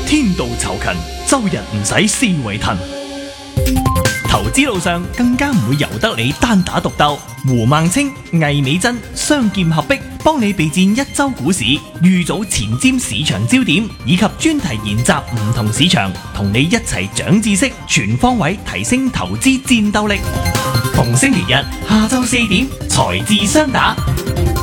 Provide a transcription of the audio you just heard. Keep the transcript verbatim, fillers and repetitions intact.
天道酬勤，周日唔使思維騰。投資路上更加唔會由得你單打獨鬥。胡孟青、魏美珍雙劍合璧，幫你備戰一周股市，預早前瞻市場焦點，以及專題研習唔同市場，同你一齊長知識，全方位提升投資戰鬥力。逢星期日下晝四點，財智雙打。